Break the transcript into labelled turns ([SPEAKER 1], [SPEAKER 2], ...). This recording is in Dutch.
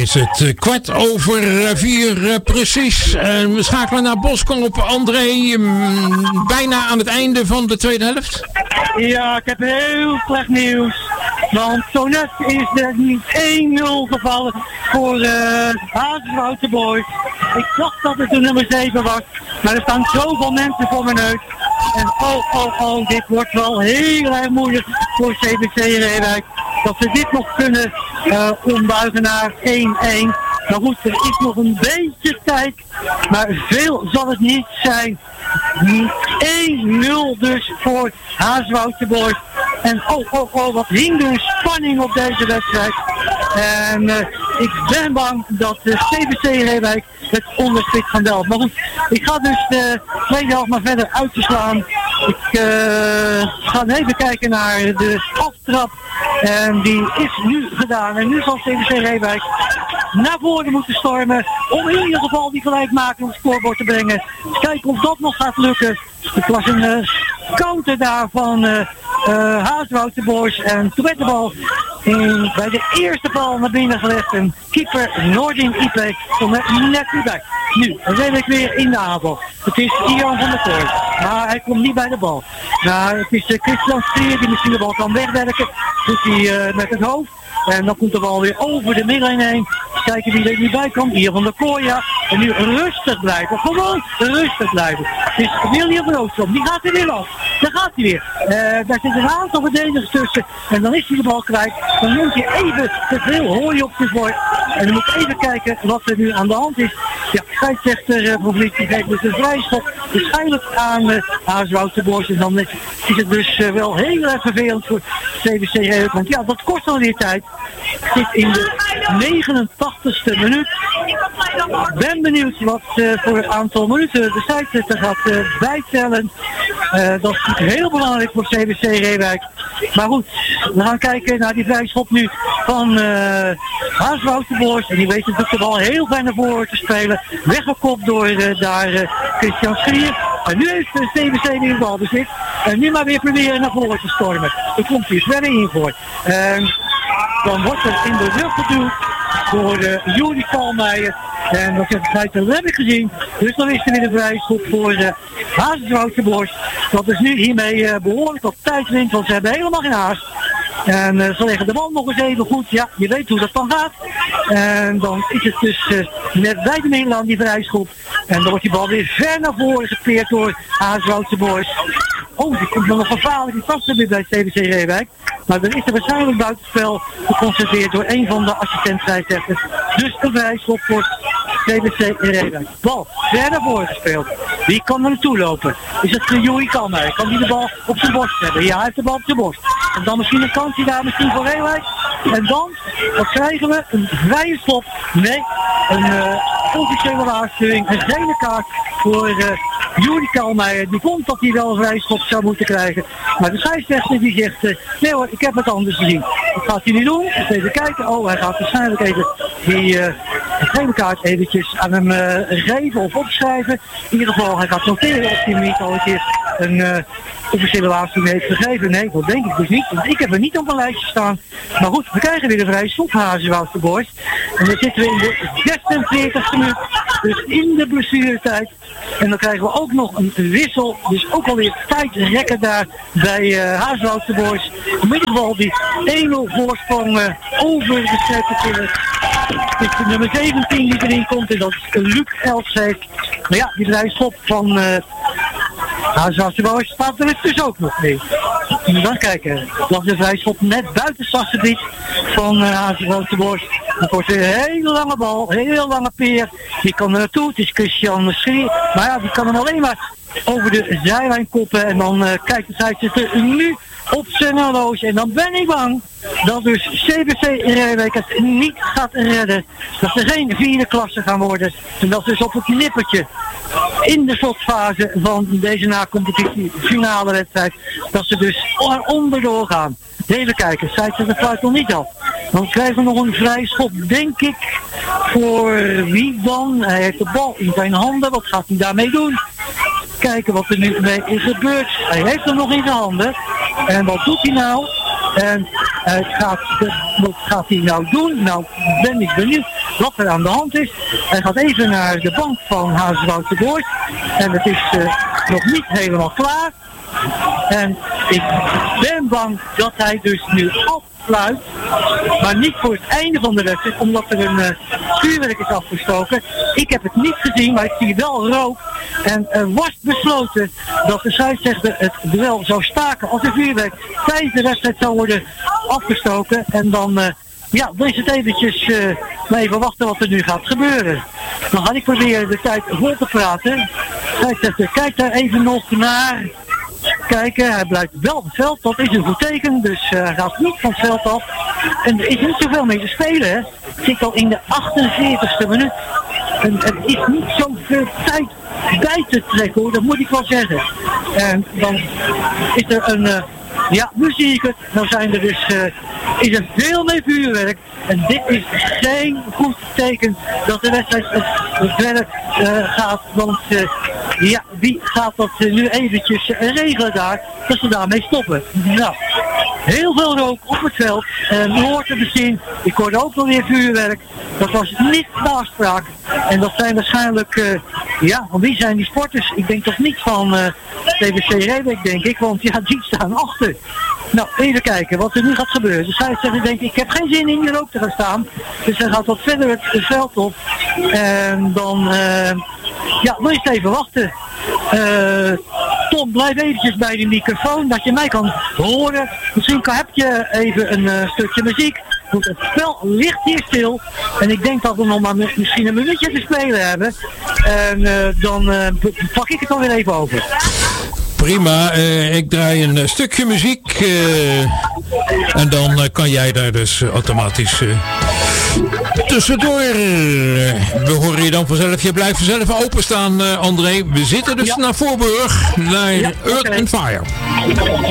[SPEAKER 1] is het 4:15 precies. We schakelen naar Boskoop. André, bijna aan het einde van de tweede helft.
[SPEAKER 2] Ja, ik heb heel slecht nieuws. Want zo net is er niet 1-0 gevallen voor Hazelswouter Boys. Ik dacht dat het de nummer 7 was. Maar er staan zoveel mensen voor mijn neus. En dit wordt wel heel erg moeilijk voor CBC Reewijk. Dat ze dit nog kunnen ombuigen naar 1-1. Maar goed, er is nog een beetje tijd. Maar veel zal het niet zijn. 1-0 dus voor Haaswouter Boys. En wat hing er spanning op deze wedstrijd. En ik ben bang dat de CBC Reewijk het onderspit van Delft. Maar goed, ik ga dus de tweede helft maar verder uit te slaan. Ik ga even kijken naar de aftrap. En die is nu gedaan. En nu zal CBC Reewijk naar voren moeten stormen. Om in ieder geval die gelijkmaking op het scorebord te brengen. Kijken of dat nog gaat lukken. Het was een counter daar van Haaswouter Boys. En toen werd de bal bij de eerste bal naar binnen gelegd. En keeper Noordin Ipe komt er net niet bij. Nu, dan ben ik weer in de aanval. Het is Ian van der Kooi. Maar hij komt niet bij de bal. Nou, het is Christian Stier die misschien de bal kan wegwerken. Doet hij met het hoofd. En dan komt de bal weer over de middenlijn heen. Kijken wie er niet bij kan. Hier van der Kooi, ja. En nu rustig blijven. Gewoon rustig blijven. Het is William Roodstrom. Die gaat er weer af. Daar gaat hij weer. Daar zit een aantal verdedigers tussen. En dan is hij de bal kwijt. Dan neemt hij even te veel hooi op zijn bord. En dan moet ik even kijken wat er nu aan de hand is. Ja, scheidsrechter politie geeft dus een vrijschop. Waarschijnlijk aan Haaswouter Boys. En dan is het dus wel heel erg vervelend voor CBC Reewijk. Want ja, dat kost alweer tijd. Zit in de 89ste minuut. Ben benieuwd wat voor aantal minuten de scheidsrechter gaat bijtellen. Dat is heel belangrijk voor CBC Reewijk. Maar goed, we gaan kijken naar die vrijschop nu van Haaswouter Boys. En die weet natuurlijk de bal heel ver naar voren te spelen. Weggekopt door Christian Schier. En nu heeft de CBC nu de bal bezit. En nu maar weer proberen naar voren te stormen. Er komt hier verder in voor. Dan wordt er in de rug geduwd door Juri Kalmeijer. En dat heb ik gezien. Dus dan is er weer een vrijschop voor de Haaswouter Boys. Dat is nu hiermee behoorlijk op tijd wint, want ze hebben helemaal geen haast. En ze leggen de bal nog eens even goed. Ja, je weet hoe dat dan gaat. En dan is het dus net bij de middenlijn die vrijschop. En dan wordt die bal weer ver naar voren gepeerd door Haaswouter Boys. Oh, die komt nog gevaarlijk die vast weer bij CBC Reewijk. Maar dan is er waarschijnlijk buitenspel geconstateerd door een van de assistent-scheidsrechters. Dus een vrijschop voor CBC Reewijk. Bal ver naar voren gespeeld. Wie kan er naartoe lopen? Is het Joey Kalmeijer? Kan die de bal op zijn borst hebben? Ja, hij heeft de bal op zijn borst. En dan misschien een kansje daar misschien voor Reewijk. En dan, wat krijgen we? Een vrije schop. Nee, een officiële waarschuwing. Een gele kaart voor Joeri Kalmeijer. Die vond dat hij wel een vrije schop zou moeten krijgen. Maar de scheidsrechter die zegt, nee hoor, ik heb het anders gezien. Dat gaat hij niet doen. Dus even kijken. Oh, hij gaat waarschijnlijk even die gele kaart eventjes aan hem geven of opschrijven. In ieder geval, hij gaat noteren of hij niet al een keer een officiële waarschuwing heeft gegeven. Nee, dat denk ik dus niet. Want ik heb er niet op een lijstje staan. Maar goed, we krijgen weer een vrije schop, Haaswouter Boys. En dan zitten we in de 46e minuut. Dus in de blessuretijd. En dan krijgen we ook nog een wissel. Dus ook alweer tijdrekken daar bij Haaswouter Boys. In ieder geval die 1-0 voorsprong over de streep. Het is de nummer 17 die erin komt. En dat is Luc Elfzeef. Maar ja, die vrije schop van Haaswouter Boys staat er dus ook nog mee. Dan kijken. Dat is de vrije schop net buiten het stadsgebied van Haaswouter Boys. Dat wordt een hele lange bal, een hele lange peer. Die kan er naartoe, het is Christian Schier. Maar ja, die kan hem alleen maar over de zijlijn koppen. En dan kijkt de scheidsrechter nu op zijn horloge. En dan ben ik bang dat dus CBC Reewijk het niet gaat redden. Dat er geen vierde klasse gaan worden. En dat is op het knippertje in de slotfase van deze na-competitie finale wedstrijd. Dat ze dus onderdoor gaan. Even kijken, scheidsrechter fluit nog niet af. Dan krijgen we nog een vrije schop, denk ik. Voor wie dan? Hij heeft de bal in zijn handen. Wat gaat hij daarmee doen? Kijken wat er nu mee is gebeurd. Hij heeft hem nog in zijn handen. En wat doet hij nou? En wat gaat hij nou doen? Nou, ben ik benieuwd wat er aan de hand is. Hij gaat even naar de bank van HSV Wouterboord. En het is nog niet helemaal klaar. En ik ben bang dat hij dus nu afsluit. Maar niet voor het einde van de wedstrijd, omdat er een vuurwerk is afgestoken. Ik heb het niet gezien, maar ik zie wel rook. En er was besloten dat de scheidsrechter het duel zou staken als er vuurwerk tijdens de wedstrijd zou worden afgestoken. En dan is het eventjes maar even wachten wat er nu gaat gebeuren. Dan ga ik proberen de tijd vol te praten. Scheidsrechter kijkt daar even nog naar. Kijken, hij blijft wel op het veld, dat is een goed teken, dus hij gaat niet van het veld af. En er is niet zoveel mee te spelen, hè. Het zit al in de 48e minuut. En er is niet zoveel tijd bij te trekken, hoor, dat moet ik wel zeggen. En dan is er een muziek, dan zijn er dus is er veel meer vuurwerk. En dit is geen goed teken dat de wedstrijd verder gaat. Want wie gaat dat nu eventjes regelen daar? Dat ze daarmee stoppen. Nou, heel veel rook op het veld. U hoort het misschien. Ik hoorde ook wel weer vuurwerk. Dat was niet de afspraak. En dat zijn waarschijnlijk, van wie zijn die sporters? Ik denk toch niet van TBC Reewijk, denk ik. Want die staan achter. Nou, even kijken wat er nu gaat gebeuren. De scheidsrechter denkt, ik heb geen zin in die rook te gaan staan. Dus hij gaat wat verder het veld op. En dan, wil je even wachten. Tom, blijf eventjes bij de microfoon, dat je mij kan horen. Misschien heb je even een stukje muziek. Want het spel ligt hier stil. En ik denk dat we nog maar misschien een minuutje te spelen hebben. En dan pak ik het alweer even over.
[SPEAKER 1] Prima, ik draai een stukje muziek en dan kan jij daar dus automatisch tussendoor. We horen je dan vanzelf, je blijft vanzelf openstaan, André. We zitten dus naar Voorburg, naar Earth and Fire.